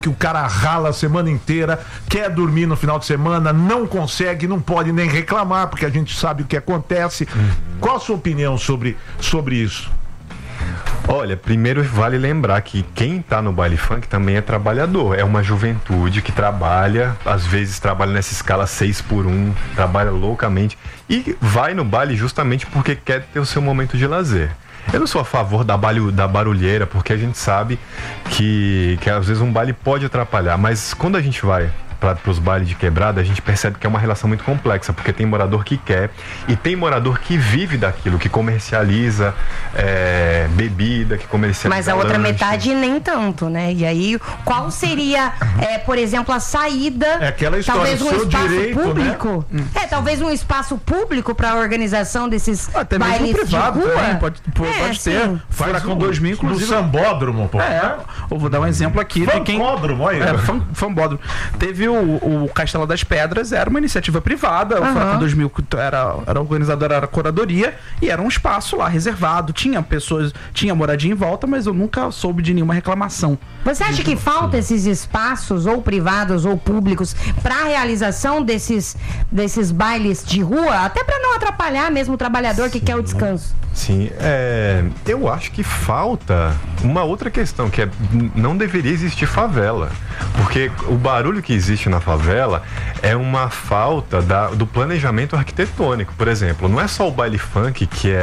que o cara rala a semana inteira, quer dormir no final de semana, não consegue, não pode nem reclamar, porque a gente sabe o que acontece. Qual a sua opinião sobre isso? Olha, primeiro vale lembrar que quem tá no baile funk também é trabalhador. É uma juventude que trabalha, às vezes trabalha nessa escala 6x1, trabalha loucamente e vai no baile justamente porque quer ter o seu momento de lazer. Eu não sou a favor da barulheira, porque a gente sabe que às vezes um baile pode atrapalhar, mas quando a gente vai para os bailes de quebrada, a gente percebe que é uma relação muito complexa, porque tem morador que quer e tem morador que vive daquilo, que comercializa bebida, que comercializa mas a outra lanche. metade nem tanto, né? E aí, qual seria, por exemplo, a saída? É aquela história, talvez um seu espaço direito, público, né? talvez um espaço público para a organização desses Até mesmo bailes privado de rua. também, pode ter. sim. Furacão 2000, No inclusive. Sambódromo, pô. Eu vou dar um exemplo aqui de quem... Fancódromo, aí. Fanbódromo. Teve o Castelo das Pedras, era uma iniciativa privada, o Furacão 2000 era organizadora, era a curadoria, e era um espaço lá reservado, tinha pessoas, tinha moradia em volta, mas eu nunca soube de nenhuma reclamação. Você acha que falta esses espaços, ou privados ou públicos, para a realização desses bailes de rua, até para não atrapalhar mesmo o trabalhador que quer o descanso? Sim, eu acho que falta uma outra questão, que não deveria existir favela, porque o barulho que existe na favela é uma falta do planejamento arquitetônico. Por exemplo, não é só o baile funk que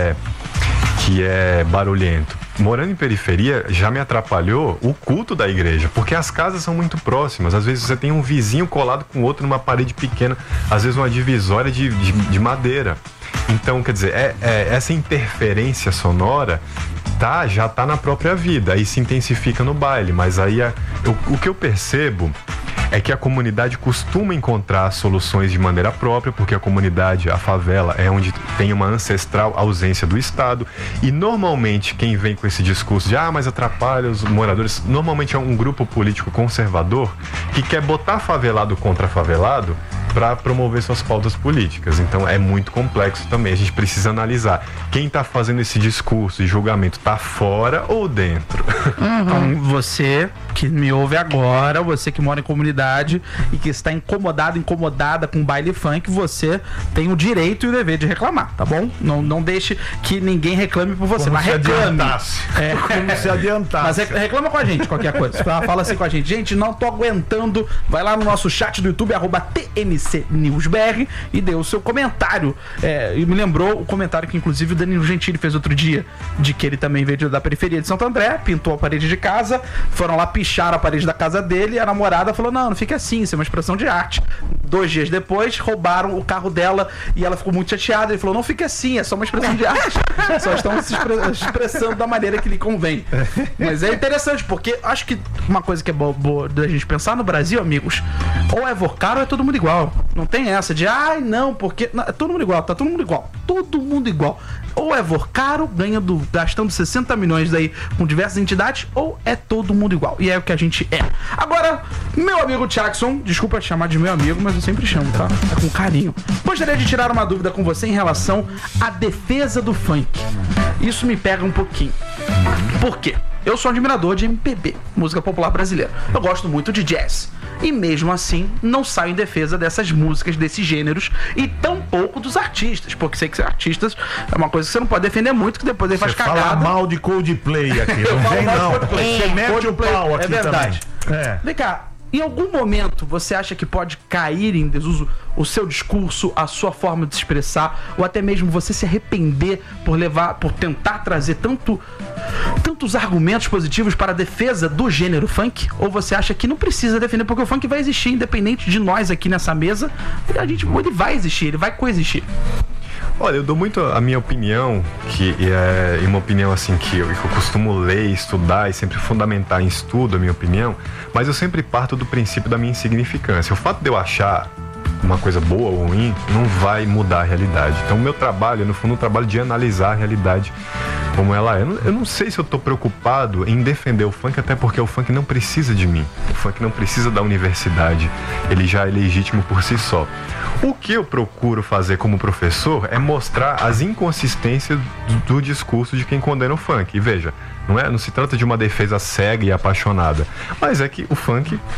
é barulhento. Morando em periferia, já me atrapalhou o culto da igreja, porque as casas são muito próximas. Às vezes você tem um vizinho colado com o outro numa parede pequena, às vezes uma divisória de madeira. Então, quer dizer, essa interferência sonora já tá na própria vida, aí se intensifica no baile, mas aí o que eu percebo é que a comunidade costuma encontrar soluções de maneira própria, porque a comunidade, a favela, é onde tem uma ancestral ausência do Estado, e normalmente quem vem com esse discurso de mas atrapalha os moradores, normalmente é um grupo político conservador que quer botar favelado contra favelado para promover suas pautas políticas. Então é muito complexo também, a gente precisa analisar quem está fazendo esse discurso de julgamento, está fora ou dentro. Então você que me ouve agora, você que mora em comunidade e que está incomodada com baile funk, você tem o direito e o dever de reclamar, tá bom? Não deixe que ninguém reclame por você, mas reclame. Como se adiantasse. Mas reclama com a gente, qualquer coisa. Fala assim com a gente. Gente, não tô aguentando. Vai lá no nosso chat do YouTube, @TMCNewsBR, e dê o seu comentário. E me lembrou o comentário que, inclusive, o Danilo Gentili fez outro dia, de que ele também veio da periferia de Santo André, pintou a parede de casa, foram lá, picharam a parede da casa dele, e a namorada falou: não fica assim, isso é uma expressão de arte. 2 dias depois, roubaram o carro dela e ela ficou muito chateada. Ele falou: não fica assim, é só uma expressão de arte. Só estão se expressando da maneira que lhe convém. Mas é interessante, porque acho que uma coisa que é boa da gente pensar no Brasil, amigos, ou é vocar ou é todo mundo igual. Não tem essa de, não, porque... Não, é todo mundo igual, tá todo mundo igual. Todo mundo igual. Ou é Vorcaro, gastando 60 milhões aí com diversas entidades, ou é todo mundo igual. E é o que a gente é. Agora, meu amigo Jackson, desculpa te chamar de meu amigo, mas eu sempre chamo, tá? É com carinho. Gostaria de tirar uma dúvida com você em relação à defesa do funk. Isso me pega um pouquinho. Por quê? Eu sou admirador de MPB, música popular brasileira. Eu gosto muito de jazz. E mesmo assim, não saio em defesa dessas músicas, desses gêneros, e tampouco dos artistas, porque sei que artistas é uma coisa que você não pode defender muito, que depois ele faz cagada. Fala mal de Coldplay aqui, não vem não. Você mete o pau aqui verdade. também. Vem cá, em algum momento você acha que pode cair em desuso o seu discurso, a sua forma de se expressar, ou até mesmo você se arrepender por tentar trazer tantos argumentos positivos para a defesa do gênero funk? Ou você acha que não precisa defender, porque o funk vai existir independente de nós aqui nessa mesa, ele vai existir, ele vai coexistir? Olha, eu dou muito a minha opinião, que é uma opinião assim que eu costumo ler, estudar e sempre fundamentar em estudo a minha opinião, mas eu sempre parto do princípio da minha insignificância. O fato de eu achar uma coisa boa ou ruim, não vai mudar a realidade. Então o meu trabalho é, no fundo, um trabalho de analisar a realidade como ela é. Eu não sei se eu tô preocupado em defender o funk, até porque o funk não precisa de mim. O funk não precisa da universidade. Ele já é legítimo por si só. O que eu procuro fazer como professor é mostrar as inconsistências do discurso de quem condena o funk. E veja, não se trata de uma defesa cega e apaixonada, mas é que o funk